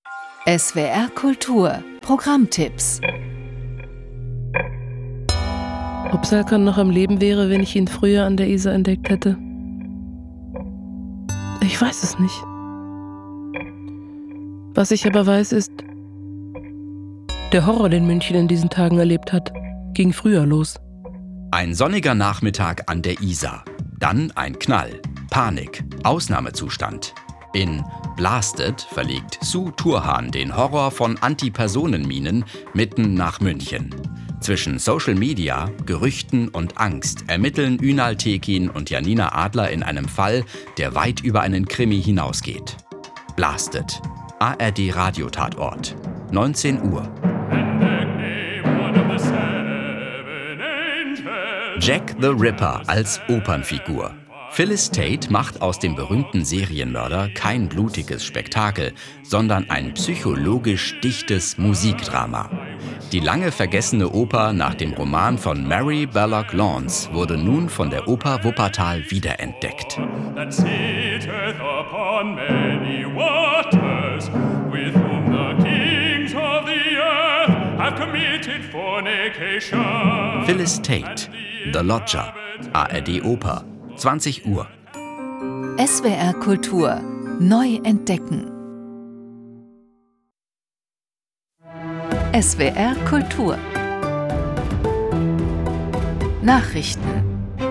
SWR Kultur Programmtipps. Ob Serkan noch am Leben wäre, wenn ich ihn früher an der Isar entdeckt hätte? Ich weiß es nicht. Was ich aber weiß ist, der Horror, den München in diesen Tagen erlebt hat, ging früher los. Ein sonniger Nachmittag an der Isar. Dann ein Knall, Panik, Ausnahmezustand. In Blasted verlegt Sue Turhan den Horror von Antipersonenminen mitten nach München. Zwischen Social Media, Gerüchten und Angst ermitteln Ünal Tekin und Janina Adler in einem Fall, der weit über einen Krimi hinausgeht. Blasted. ARD Radiotatort. 19 Uhr. Jack the Ripper als Opernfigur. Phyllis Tate macht aus dem berühmten Serienmörder kein blutiges Spektakel, sondern ein psychologisch dichtes Musikdrama. Die lange vergessene Oper nach dem Roman von Mary Belloc Launce wurde nun von der Oper Wuppertal wiederentdeckt. Phyllis Tate, The Lodger, ARD Oper, 20 Uhr. SWR Kultur neu entdecken. SWR Kultur Nachrichten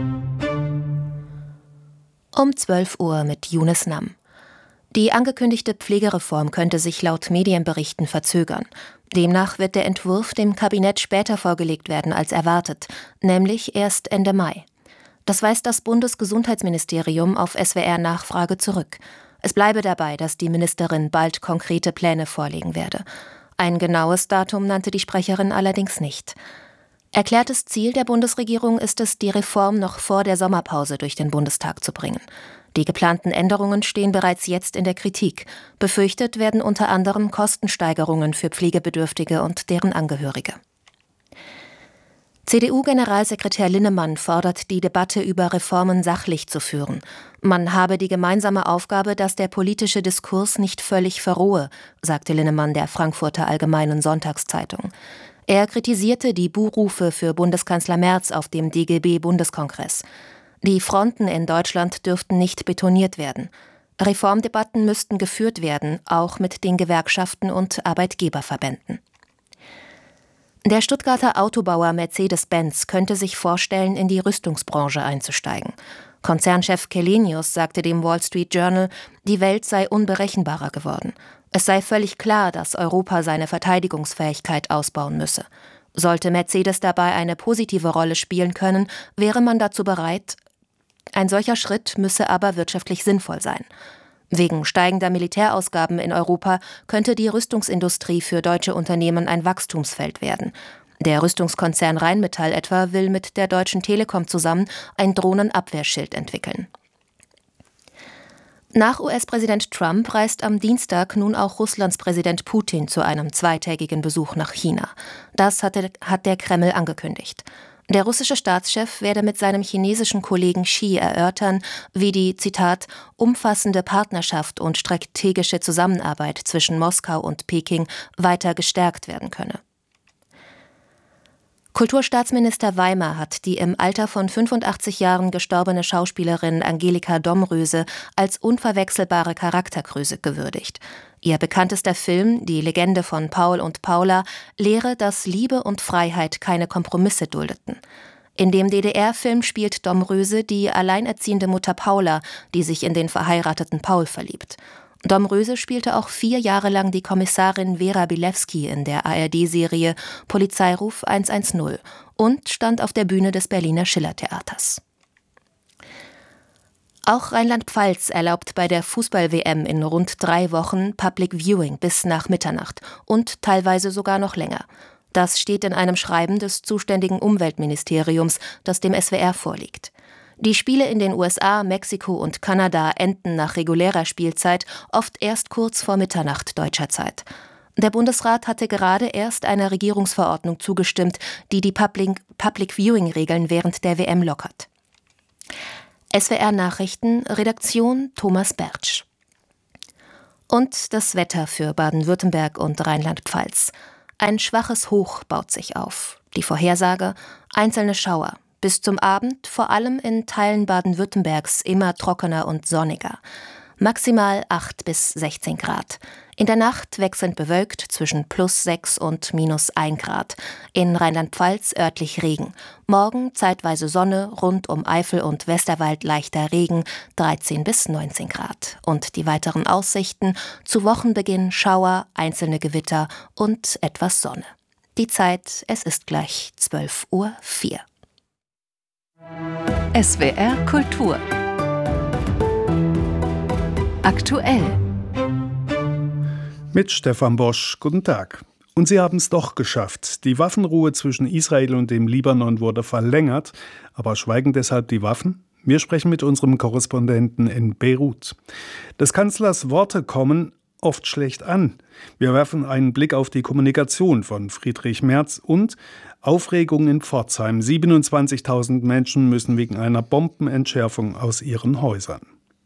um 12 Uhr mit Yunus Nam. Die angekündigte Pflegereform könnte sich laut Medienberichten verzögern. Demnach wird der Entwurf dem Kabinett später vorgelegt werden als erwartet, nämlich erst Ende Mai. Das weist das Bundesgesundheitsministerium auf SWR-Nachfrage zurück. Es bleibe dabei, dass die Ministerin bald konkrete Pläne vorlegen werde. Ein genaues Datum nannte die Sprecherin allerdings nicht. Erklärtes Ziel der Bundesregierung ist es, die Reform noch vor der Sommerpause durch den Bundestag zu bringen. Die geplanten Änderungen stehen bereits jetzt in der Kritik. Befürchtet werden unter anderem Kostensteigerungen für Pflegebedürftige und deren Angehörige. CDU-Generalsekretär Linnemann fordert, die Debatte über Reformen sachlich zu führen. Man habe die gemeinsame Aufgabe, dass der politische Diskurs nicht völlig verrohe, sagte Linnemann der Frankfurter Allgemeinen Sonntagszeitung. Er kritisierte die Buhrufe für Bundeskanzler Merz auf dem DGB-Bundeskongress. Die Fronten in Deutschland dürften nicht betoniert werden. Reformdebatten müssten geführt werden, auch mit den Gewerkschaften und Arbeitgeberverbänden. Der Stuttgarter Autobauer Mercedes-Benz könnte sich vorstellen, in die Rüstungsbranche einzusteigen. Konzernchef Källenius sagte dem Wall Street Journal, die Welt sei unberechenbarer geworden. Es sei völlig klar, dass Europa seine Verteidigungsfähigkeit ausbauen müsse. Sollte Mercedes dabei eine positive Rolle spielen können, wäre man dazu bereit. Ein solcher Schritt müsse aber wirtschaftlich sinnvoll sein. Wegen steigender Militärausgaben in Europa könnte die Rüstungsindustrie für deutsche Unternehmen ein Wachstumsfeld werden. Der Rüstungskonzern Rheinmetall etwa will mit der Deutschen Telekom zusammen ein Drohnenabwehrschild entwickeln. Nach US-Präsident Trump reist am Dienstag nun auch Russlands Präsident Putin zu einem zweitägigen Besuch nach China. Das hat der Kreml angekündigt. Der russische Staatschef werde mit seinem chinesischen Kollegen Xi erörtern, wie die, Zitat, umfassende Partnerschaft und strategische Zusammenarbeit zwischen Moskau und Peking weiter gestärkt werden könne. Kulturstaatsminister Weimer hat die im Alter von 85 Jahren gestorbene Schauspielerin Angelika Domröse als unverwechselbare Charaktergröße gewürdigt. Ihr bekanntester Film, Die Legende von Paul und Paula, lehre, dass Liebe und Freiheit keine Kompromisse duldeten. In dem DDR-Film spielt Domröse die alleinerziehende Mutter Paula, die sich in den verheirateten Paul verliebt. Domröse spielte auch 4 Jahre lang die Kommissarin Vera Bilewski in der ARD-Serie Polizeiruf 110 und stand auf der Bühne des Berliner Schillertheaters. Auch Rheinland-Pfalz erlaubt bei der Fußball-WM in rund 3 Wochen Public Viewing bis nach Mitternacht und teilweise sogar noch länger. Das steht in einem Schreiben des zuständigen Umweltministeriums, das dem SWR vorliegt. Die Spiele in den USA, Mexiko und Kanada enden nach regulärer Spielzeit oft erst kurz vor Mitternacht deutscher Zeit. Der Bundesrat hatte gerade erst einer Regierungsverordnung zugestimmt, die Public-Viewing-Regeln während der WM lockert. SWR Nachrichten, Redaktion Thomas Bertsch. Und das Wetter für Baden-Württemberg und Rheinland-Pfalz. Ein schwaches Hoch baut sich auf. Die Vorhersage: einzelne Schauer. Bis zum Abend vor allem in Teilen Baden-Württembergs immer trockener und sonniger. Maximal 8 bis 16 Grad. In der Nacht wechselnd bewölkt zwischen +6 und -1 Grad. In Rheinland-Pfalz örtlich Regen. Morgen zeitweise Sonne, rund um Eifel und Westerwald leichter Regen, 13 bis 19 Grad. Und die weiteren Aussichten: zu Wochenbeginn Schauer, einzelne Gewitter und etwas Sonne. Die Zeit: es ist gleich 12:04 Uhr. SWR Kultur. Aktuell. Mit Stefan Bosch, guten Tag. Und sie haben es doch geschafft. Die Waffenruhe zwischen Israel und dem Libanon wurde verlängert, aber schweigen deshalb die Waffen? Wir sprechen mit unserem Korrespondenten in Beirut. Des Kanzlers Worte kommen oft schlecht an. Wir werfen einen Blick auf die Kommunikation von Friedrich Merz und Aufregung in Pforzheim. 27.000 Menschen müssen wegen einer Bombenentschärfung aus ihren Häusern.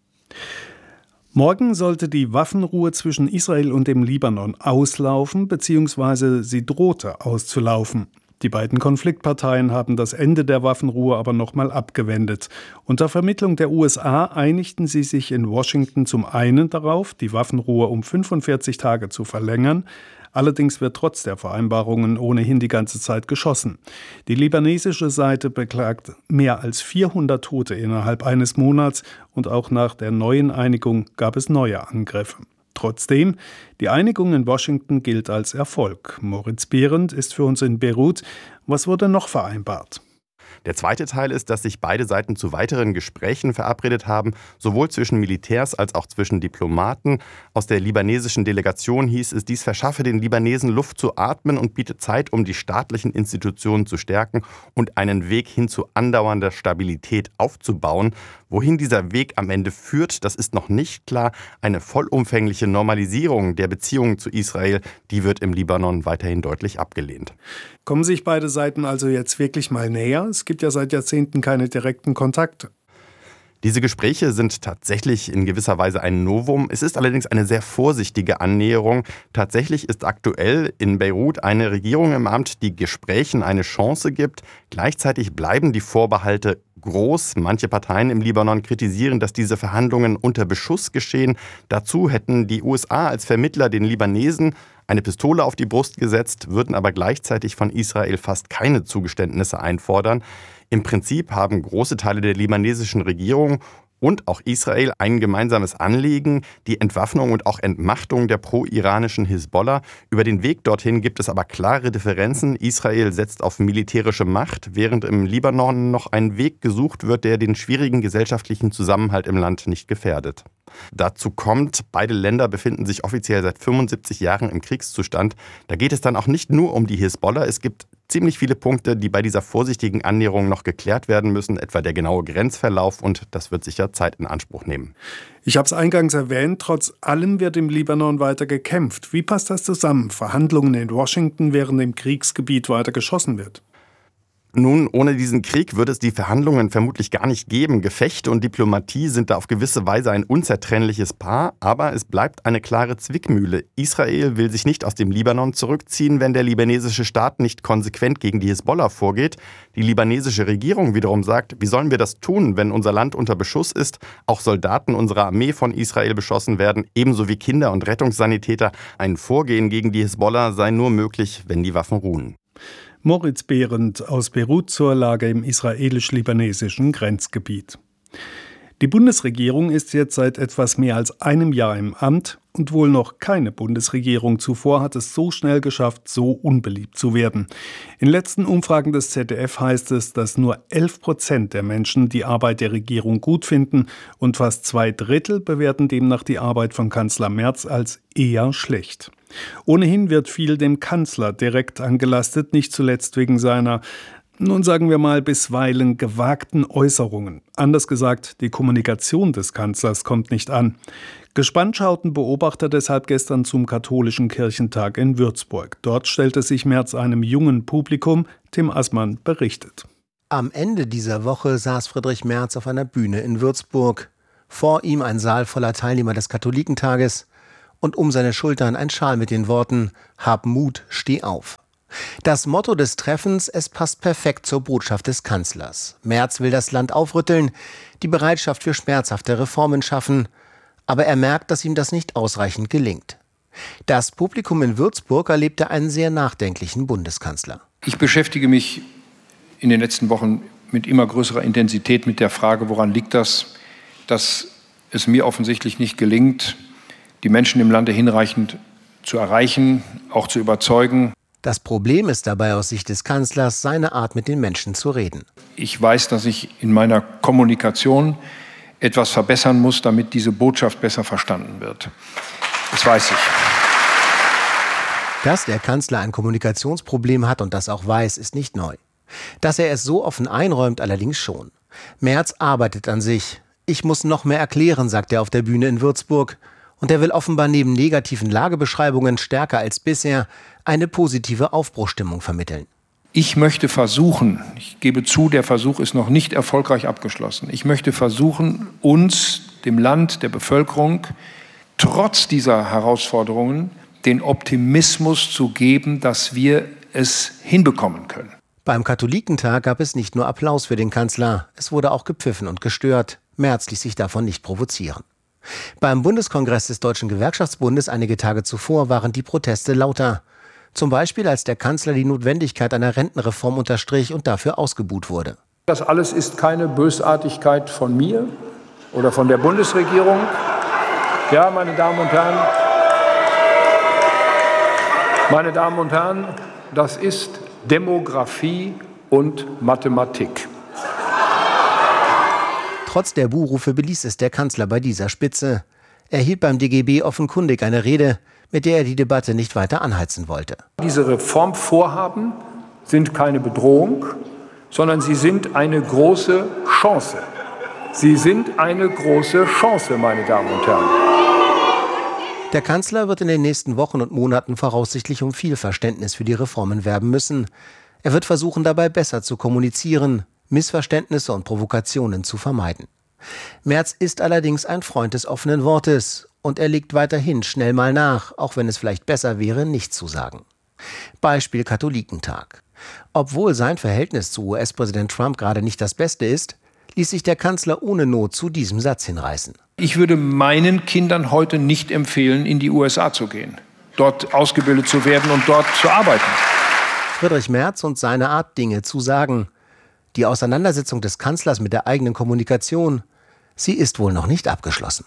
Morgen sollte die Waffenruhe zwischen Israel und dem Libanon auslaufen, bzw. sie drohte auszulaufen. Die beiden Konfliktparteien haben das Ende der Waffenruhe aber nochmal abgewendet. Unter Vermittlung der USA einigten sie sich in Washington zum einen darauf, die Waffenruhe um 45 Tage zu verlängern. Allerdings wird trotz der Vereinbarungen ohnehin die ganze Zeit geschossen. Die libanesische Seite beklagt mehr als 400 Tote innerhalb eines Monats und auch nach der neuen Einigung gab es neue Angriffe. Trotzdem, die Einigung in Washington gilt als Erfolg. Moritz Behrendt ist für uns in Beirut. Was wurde noch vereinbart? Der zweite Teil ist, dass sich beide Seiten zu weiteren Gesprächen verabredet haben, sowohl zwischen Militärs als auch zwischen Diplomaten. Aus der libanesischen Delegation hieß es, dies verschaffe den Libanesen Luft zu atmen und biete Zeit, um die staatlichen Institutionen zu stärken und einen Weg hin zu andauernder Stabilität aufzubauen. Wohin dieser Weg am Ende führt, das ist noch nicht klar. Eine vollumfängliche Normalisierung der Beziehungen zu Israel, die wird im Libanon weiterhin deutlich abgelehnt. Kommen sich beide Seiten also jetzt wirklich mal näher? Es gibt ja seit Jahrzehnten keine direkten Kontakte. Diese Gespräche sind tatsächlich in gewisser Weise ein Novum. Es ist allerdings eine sehr vorsichtige Annäherung. Tatsächlich ist aktuell in Beirut eine Regierung im Amt, die Gesprächen eine Chance gibt. Gleichzeitig bleiben die Vorbehalte groß. Manche Parteien im Libanon kritisieren, dass diese Verhandlungen unter Beschuss geschehen. Dazu hätten die USA als Vermittler den Libanesen eine Pistole auf die Brust gesetzt, würden aber gleichzeitig von Israel fast keine Zugeständnisse einfordern. Im Prinzip haben große Teile der libanesischen Regierung und auch Israel ein gemeinsames Anliegen, die Entwaffnung und auch Entmachtung der pro-iranischen Hisbollah. Über den Weg dorthin gibt es aber klare Differenzen. Israel setzt auf militärische Macht, während im Libanon noch ein Weg gesucht wird, der den schwierigen gesellschaftlichen Zusammenhalt im Land nicht gefährdet. Dazu kommt, beide Länder befinden sich offiziell seit 75 Jahren im Kriegszustand. Da geht es dann auch nicht nur um die Hisbollah. Es gibt ziemlich viele Punkte, die bei dieser vorsichtigen Annäherung noch geklärt werden müssen, etwa der genaue Grenzverlauf, und das wird sicher Zeit in Anspruch nehmen. Ich habe es eingangs erwähnt, trotz allem wird im Libanon weiter gekämpft. Wie passt das zusammen? Verhandlungen in Washington, während im Kriegsgebiet weiter geschossen wird? Nun, ohne diesen Krieg würde es die Verhandlungen vermutlich gar nicht geben. Gefechte und Diplomatie sind da auf gewisse Weise ein unzertrennliches Paar, aber es bleibt eine klare Zwickmühle. Israel will sich nicht aus dem Libanon zurückziehen, wenn der libanesische Staat nicht konsequent gegen die Hisbollah vorgeht. Die libanesische Regierung wiederum sagt, wie sollen wir das tun, wenn unser Land unter Beschuss ist? Auch Soldaten unserer Armee von Israel beschossen werden, ebenso wie Kinder und Rettungssanitäter. Ein Vorgehen gegen die Hisbollah sei nur möglich, wenn die Waffen ruhen. Moritz Behrendt aus Beirut zur Lage im israelisch-libanesischen Grenzgebiet. Die Bundesregierung ist jetzt seit etwas mehr als einem Jahr im Amt und wohl noch keine Bundesregierung zuvor hat es so schnell geschafft, so unbeliebt zu werden. In letzten Umfragen des ZDF heißt es, dass nur 11% der Menschen die Arbeit der Regierung gut finden und fast 2/3 bewerten demnach die Arbeit von Kanzler Merz als eher schlecht. Ohnehin wird viel dem Kanzler direkt angelastet, nicht zuletzt wegen seiner, nun sagen wir mal, bisweilen gewagten Äußerungen. Anders gesagt, die Kommunikation des Kanzlers kommt nicht an. Gespannt schauten Beobachter deshalb gestern zum katholischen Kirchentag in Würzburg. Dort stellte sich Merz einem jungen Publikum. Tim Assmann berichtet. Am Ende dieser Woche saß Friedrich Merz auf einer Bühne in Würzburg. Vor ihm ein Saal voller Teilnehmer des Katholikentages. und um seine Schultern ein Schal mit den Worten »Hab Mut, steh auf«. Das Motto des Treffens, es passt perfekt zur Botschaft des Kanzlers. Merz will das Land aufrütteln, die Bereitschaft für schmerzhafte Reformen schaffen. Aber er merkt, dass ihm das nicht ausreichend gelingt. Das Publikum in Würzburg erlebte einen sehr nachdenklichen Bundeskanzler. Ich beschäftige mich in den letzten Wochen mit immer größerer Intensität mit der Frage, woran liegt das, dass es mir offensichtlich nicht gelingt, die Menschen im Lande hinreichend zu erreichen, auch zu überzeugen. Das Problem ist dabei aus Sicht des Kanzlers seine Art, mit den Menschen zu reden. Ich weiß, dass ich in meiner Kommunikation etwas verbessern muss, damit diese Botschaft besser verstanden wird. Das weiß ich. Dass der Kanzler ein Kommunikationsproblem hat und das auch weiß, ist nicht neu. Dass er es so offen einräumt, allerdings schon. Merz arbeitet an sich. Ich muss noch mehr erklären, sagt er auf der Bühne in Würzburg. Und er will offenbar neben negativen Lagebeschreibungen stärker als bisher eine positive Aufbruchsstimmung vermitteln. Ich möchte versuchen, ich gebe zu, der Versuch ist noch nicht erfolgreich abgeschlossen. Ich möchte versuchen, uns, dem Land, der Bevölkerung, trotz dieser Herausforderungen den Optimismus zu geben, dass wir es hinbekommen können. Beim Katholikentag gab es nicht nur Applaus für den Kanzler, es wurde auch gepfiffen und gestört. Merz ließ sich davon nicht provozieren. Beim Bundeskongress des Deutschen Gewerkschaftsbundes einige Tage zuvor waren die Proteste lauter. Zum Beispiel, als der Kanzler die Notwendigkeit einer Rentenreform unterstrich und dafür ausgebuht wurde. Das alles ist keine Bösartigkeit von mir oder von der Bundesregierung. Ja, meine Damen und Herren, das ist Demografie und Mathematik. Trotz der Buhrufe beließ es der Kanzler bei dieser Spitze. Er hielt beim DGB offenkundig eine Rede, mit der er die Debatte nicht weiter anheizen wollte. Diese Reformvorhaben sind keine Bedrohung, sondern sie sind eine große Chance. Sie sind eine große Chance, meine Damen und Herren. Der Kanzler wird in den nächsten Wochen und Monaten voraussichtlich um viel Verständnis für die Reformen werben müssen. Er wird versuchen, dabei besser zu kommunizieren, Missverständnisse und Provokationen zu vermeiden. Merz ist allerdings ein Freund des offenen Wortes und er legt weiterhin schnell mal nach, auch wenn es vielleicht besser wäre, nichts zu sagen. Beispiel Katholikentag. Obwohl sein Verhältnis zu US-Präsident Trump gerade nicht das Beste ist, ließ sich der Kanzler ohne Not zu diesem Satz hinreißen. Ich würde meinen Kindern heute nicht empfehlen, in die USA zu gehen, dort ausgebildet zu werden und dort zu arbeiten. Friedrich Merz und seine Art, Dinge zu sagen. Die Auseinandersetzung des Kanzlers mit der eigenen Kommunikation, sie ist wohl noch nicht abgeschlossen.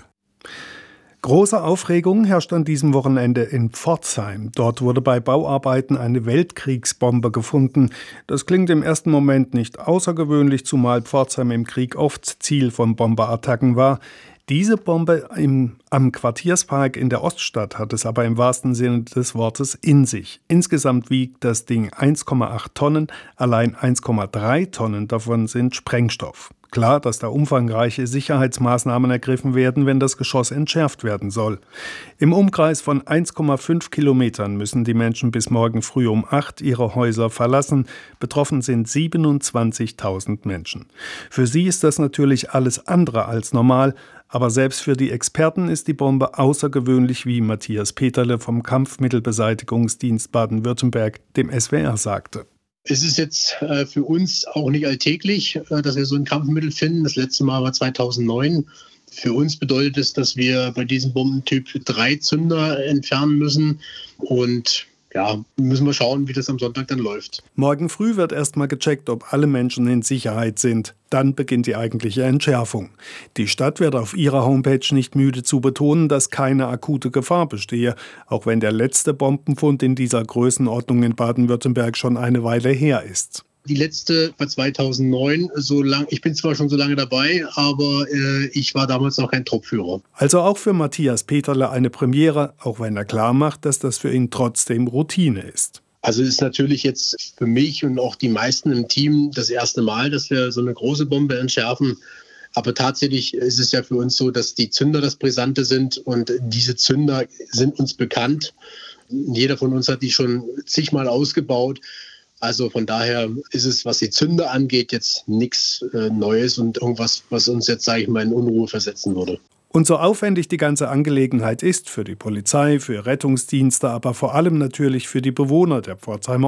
Große Aufregung herrscht an diesem Wochenende in Pforzheim. Dort wurde bei Bauarbeiten eine Weltkriegsbombe gefunden. Das klingt im ersten Moment nicht außergewöhnlich, zumal Pforzheim im Krieg oft Ziel von Bomberattacken war. Diese Bombe am Quartierspark in der Oststadt hat es aber im wahrsten Sinne des Wortes in sich. Insgesamt wiegt das Ding 1,8 Tonnen, allein 1,3 Tonnen davon sind Sprengstoff. Klar, dass da umfangreiche Sicherheitsmaßnahmen ergriffen werden, wenn das Geschoss entschärft werden soll. Im Umkreis von 1,5 Kilometern müssen die Menschen bis morgen früh um 8 ihre Häuser verlassen. Betroffen sind 27.000 Menschen. Für sie ist das natürlich alles andere als normal, aber selbst für die Experten ist die Bombe außergewöhnlich, wie Matthias Peterle vom Kampfmittelbeseitigungsdienst Baden-Württemberg dem SWR sagte. Es ist jetzt für uns auch nicht alltäglich, dass wir so ein Kampfmittel finden. Das letzte Mal war 2009. Für uns bedeutet es, dass wir bei diesem Bombentyp 3 Zünder entfernen müssen. Und ja, müssen wir schauen, wie das am Sonntag dann läuft. Morgen früh wird erstmal gecheckt, ob alle Menschen in Sicherheit sind. Dann beginnt die eigentliche Entschärfung. Die Stadt wird auf ihrer Homepage nicht müde zu betonen, dass keine akute Gefahr bestehe, auch wenn der letzte Bombenfund in dieser Größenordnung in Baden-Württemberg schon eine Weile her ist. Die letzte war 2009. Ich bin zwar schon so lange dabei, aber ich war damals noch kein Truppführer. Also auch für Matthias Peterle eine Premiere, auch wenn er klar macht, dass das für ihn trotzdem Routine ist. Also es ist natürlich jetzt für mich und auch die meisten im Team das erste Mal, dass wir so eine große Bombe entschärfen. Aber tatsächlich ist es ja für uns so, dass die Zünder das Brisante sind und diese Zünder sind uns bekannt. Jeder von uns hat die schon zigmal ausgebaut. Also von daher ist es, was die Zünder angeht, jetzt nichts Neues und irgendwas, was uns jetzt, sage ich mal, in Unruhe versetzen würde. Und so aufwendig die ganze Angelegenheit ist für die Polizei, für Rettungsdienste, aber vor allem natürlich für die Bewohner der Pforzheimer